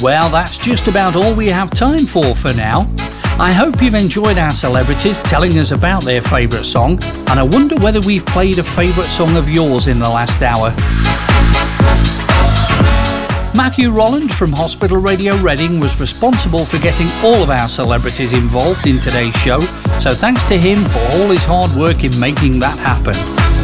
Well, that's just about all we have time for now. I hope you've enjoyed our celebrities telling us about their favourite song, and I wonder whether we've played a favourite song of yours in the last hour. Matthew Rolland from Hospital Radio Reading was responsible for getting all of our celebrities involved in today's show, so thanks to him for all his hard work in making that happen.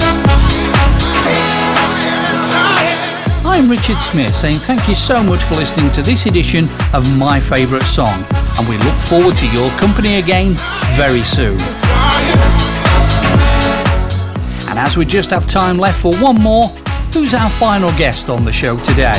I'm Richard Smith saying thank you so much for listening to this edition of My Favourite Song, and we look forward to your company again very soon. And as we just have time left for one more, who's our final guest on the show today?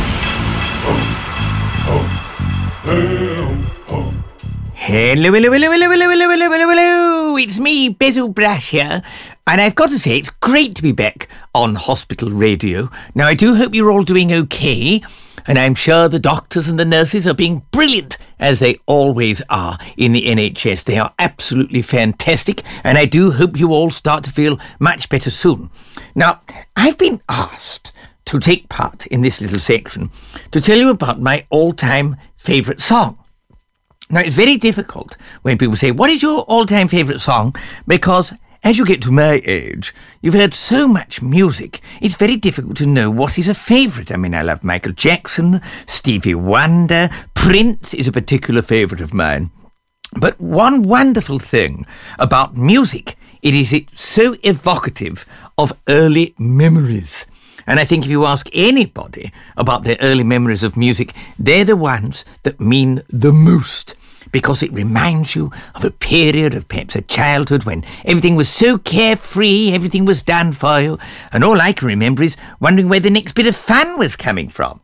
Hello, it's me, Bezel Brash here, and I've got to say it's great to be back on Hospital Radio. Now, I do hope you're all doing okay, and I'm sure the doctors and the nurses are being brilliant, as they always are in the NHS. They are absolutely fantastic, and I do hope you all start to feel much better soon. Now, I've been asked to take part in this little section to tell you about my all-time favourite song. Now, it's very difficult when people say, what is your all-time favourite song? Because as you get to my age, you've heard so much music, it's very difficult to know what is a favourite. I mean, I love Michael Jackson, Stevie Wonder, Prince is a particular favourite of mine. But one wonderful thing about music, it's so evocative of early memories. And I think if you ask anybody about their early memories of music, they're the ones that mean the most, because it reminds you of a period of perhaps a childhood when everything was so carefree, everything was done for you, and all I can remember is wondering where the next bit of fun was coming from.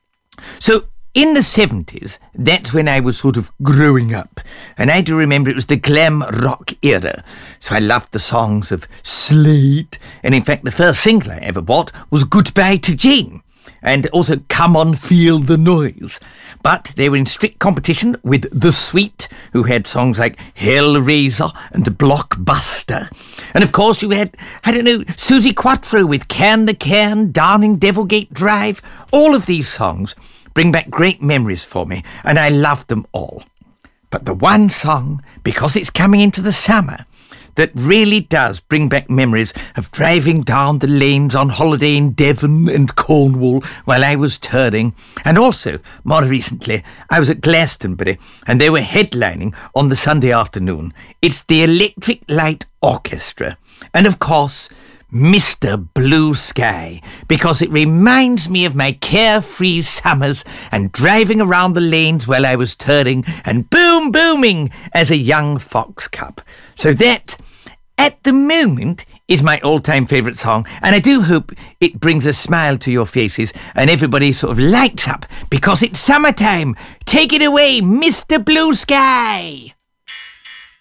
So in the 70s, that's when I was sort of growing up, and I do remember it was the glam rock era, so I loved the songs of Slade, and in fact the first single I ever bought was Goodbye to Jane, and also Come On Feel the Noise. But they were in strict competition with The Sweet, who had songs like Hellraiser and Blockbuster. And of course you had, Suzi Quatro with Can the Can, Darling Devilgate Drive. All of these songs bring back great memories for me, and I love them all. But the one song, because it's coming into the summer, that really does bring back memories of driving down the lanes on holiday in Devon and Cornwall while I was touring. And also, more recently, I was at Glastonbury and they were headlining on the Sunday afternoon. It's the Electric Light Orchestra. And of course, Mr. Blue Sky, because it reminds me of my carefree summers and driving around the lanes while I was touring and booming as a young fox cub. So that, at the moment, is my all-time favourite song, and I do hope it brings a smile to your faces and everybody sort of lights up because it's summertime. Take it away, Mr. Blue Sky!